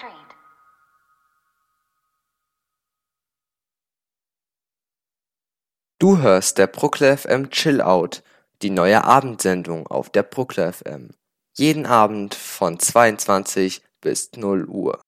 Du hörst der Bruckler FM Chill Out, die neue Abendsendung auf der Bruckler FM. Jeden Abend von 22 bis 0 Uhr.